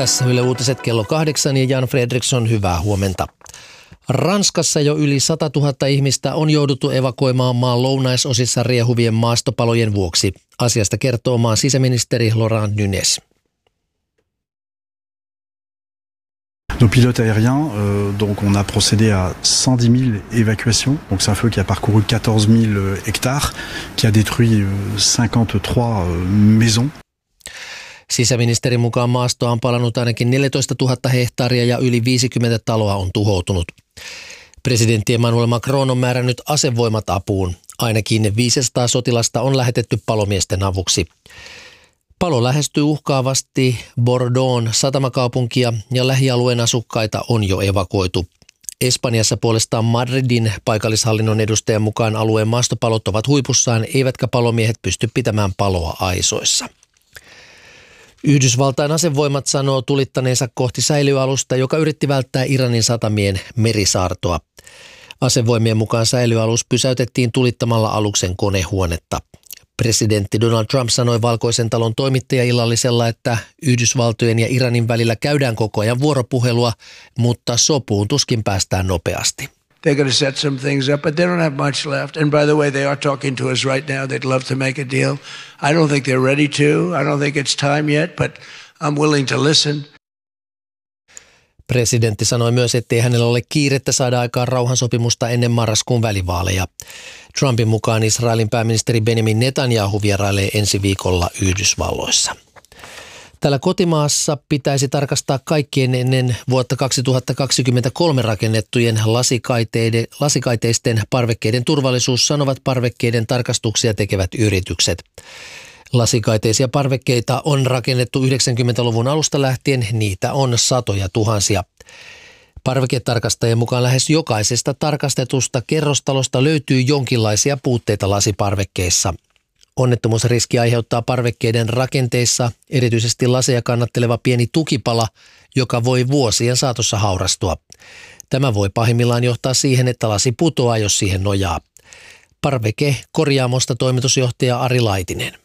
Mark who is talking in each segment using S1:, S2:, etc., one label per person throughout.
S1: Tässä Yle Uutiset kello 8 ja Jan Fredriksson, hyvää huomenta. Ranskassa jo yli 100 000 ihmistä on jouduttu evakuoimaan maan lounaisosissa riehuvien maastopalojen vuoksi. Asiasta kertoo maan sisäministeri Laurent Nunez.
S2: Nos pilotes aériens, donc on a procédé à 110 000 évacuations. Donc c'est un feu qui a parcouru 14 000 hectares, qui a détruit 53 maisons.
S1: Sisäministerin mukaan maastoa on palannut ainakin 14 000 hehtaaria ja yli 50 taloa on tuhoutunut. Presidentti Emmanuel Macron on määrännyt asevoimat apuun. Ainakin 500 sotilasta on lähetetty palomiesten avuksi. Palo lähestyy uhkaavasti Bordeaux'n satamakaupunkia ja lähialueen asukkaita on jo evakuoitu. Espanjassa puolestaan Madridin paikallishallinnon edustajan mukaan alueen maastopalot ovat huipussaan, eivätkä palomiehet pysty pitämään paloa aisoissa. Yhdysvaltain asevoimat sanoo tulittaneensa kohti säilyalusta, joka yritti välttää Iranin satamien merisaartoa. Asevoimien mukaan säilyalus pysäytettiin tulittamalla aluksen konehuonetta. Presidentti Donald Trump sanoi Valkoisen talon toimittajaillallisella, että Yhdysvaltojen ja Iranin välillä käydään koko ajan vuoropuhelua, mutta sopuun tuskin päästään nopeasti.
S3: They're going to set some things up, but they don't have much left. And by the way, they are talking to us right now. They'd love to make a deal. I don't think they're ready to. I don't think it's time yet, but I'm willing to listen.
S1: Presidentti sanoi myös, ettei hänellä ole kiirettä saada aikaan rauhansopimusta ennen marraskuun välivaaleja. Trumpin mukaan Israelin pääministeri Benjamin Netanyahu vierailee ensi viikolla Yhdysvalloissa. Täällä kotimaassa pitäisi tarkastaa kaikkien ennen vuotta 2023 rakennettujen lasikaiteisten parvekkeiden turvallisuus, sanovat parvekkeiden tarkastuksia tekevät yritykset. Lasikaiteisia parvekkeita on rakennettu 90-luvun alusta lähtien, niitä on satoja tuhansia. Parveketarkastajien mukaan lähes jokaisesta tarkastetusta kerrostalosta löytyy jonkinlaisia puutteita lasiparvekkeissa. Onnettomuusriski aiheuttaa parvekkeiden rakenteissa erityisesti laseja kannatteleva pieni tukipala, joka voi vuosien saatossa haurastua. Tämä voi pahimmillaan johtaa siihen, että lasi putoaa, jos siihen nojaa. Parveke-korjaamosta toimitusjohtaja Ari Laitinen.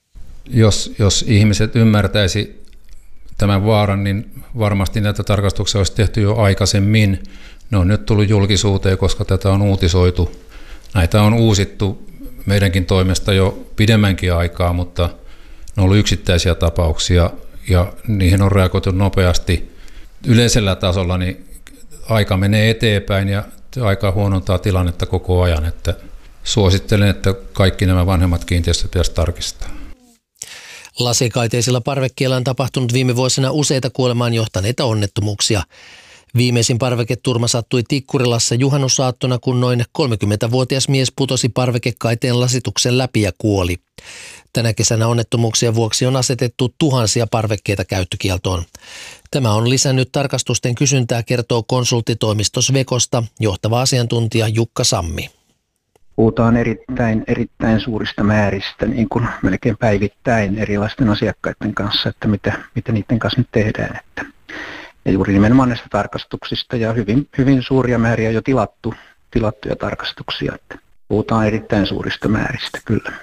S4: Jos ihmiset ymmärtäisi tämän vaaran, niin varmasti näitä tarkastuksia olisi tehty jo aikaisemmin. Ne on nyt tullut julkisuuteen, koska tätä on uutisoitu. Näitä on uusittu meidänkin toimesta jo pidemmänkin aikaa, mutta ne on ollut yksittäisiä tapauksia ja niihin on reagoitu nopeasti. Yleisellä tasolla niin aika menee eteenpäin ja aika huonontaa tilannetta koko ajan. Että suosittelen, että kaikki nämä vanhemmat kiinteistöt pitäisi tarkistaa.
S1: Lasikaiteisilla parvekkeilla on tapahtunut viime vuosina useita kuolemaan johtaneita onnettomuuksia. Viimeisin parveketurma sattui Tikkurilassa juhannusaattona, kun noin 30-vuotias mies putosi parvekekaiteen lasituksen läpi ja kuoli. Tänä kesänä onnettomuuksien vuoksi on asetettu tuhansia parvekkeita käyttökieltoon. Tämä on lisännyt tarkastusten kysyntää, kertoo konsulttitoimisto Svekosta johtava asiantuntija Jukka Sammi.
S5: Puhutaan erittäin suurista määristä, niin kuin melkein päivittäin erilaisten asiakkaiden kanssa, että mitä niiden kanssa nyt tehdään. Ja juuri nimenomaan näistä tarkastuksista ja hyvin suuria määriä jo tilattuja tarkastuksia. Että puhutaan erittäin suurista määristä, kyllä.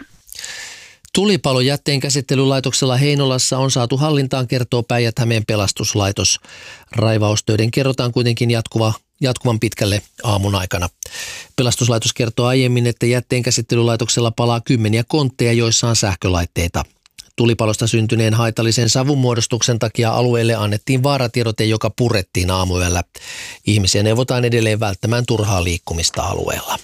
S1: Tulipalo jätteenkäsittelylaitoksella Heinolassa on saatu hallintaan, kertoo Päijät-Hämeen pelastuslaitos. Raivaustöiden kerrotaan kuitenkin jatkuvan pitkälle aamun aikana. Pelastuslaitos kertoo aiemmin, että jätteenkäsittelylaitoksella palaa kymmeniä kontteja, joissa on sähkölaitteita. Tulipalosta syntyneen haitallisen savunmuodostuksen takia alueelle annettiin vaaratiedote, joka purettiin aamuyöllä. Ihmisiä neuvotaan edelleen välttämään turhaa liikkumista alueella.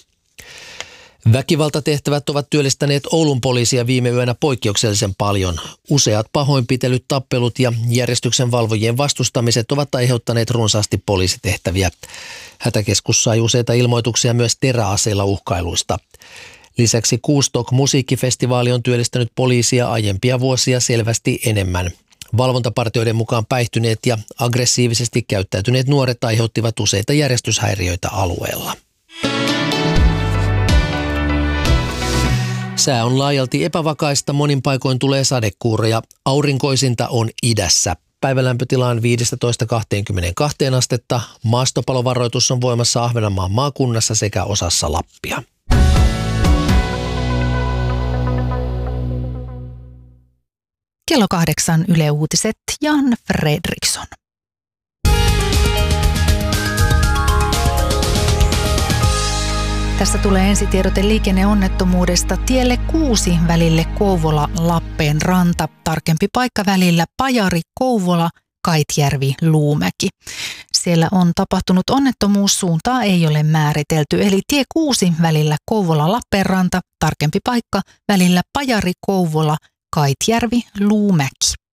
S1: Väkivaltatehtävät ovat työllistäneet Oulun poliisia viime yönä poikkeuksellisen paljon. Useat pahoinpitelyt, tappelut ja järjestyksen valvojien vastustamiset ovat aiheuttaneet runsaasti poliisitehtäviä. Hätäkeskus sai useita ilmoituksia myös teräaseilla uhkailuista. Lisäksi Kuustok-musiikkifestivaali on työllistänyt poliisia aiempia vuosia selvästi enemmän. Valvontapartioiden mukaan päihtyneet ja aggressiivisesti käyttäytyneet nuoret aiheuttivat useita järjestyshäiriöitä alueella. Sää on laajalti epävakaista, monin paikoin tulee sadekuuroja. Aurinkoisinta on idässä. Päivälämpötila on 15–22 astetta. Maastopalovaroitus on voimassa Ahvenanmaan maakunnassa sekä osassa Lappia.
S6: Kello 8 Yle Uutiset, Jan Fredriksson. Tässä tulee ensitiedote liikenneonnettomuudesta tielle 6 välille Kouvola-Lappeenranta. Tarkempi paikka välillä Pajari-Kouvola, Kaitjärvi-Luumäki. Siellä on tapahtunut onnettomuus, suuntaa ei ole määritelty, eli tie 6 välillä Kouvola-Lappeenranta, tarkempi paikka välillä Pajari-Kouvola, Kaitjärvi-Luumäki.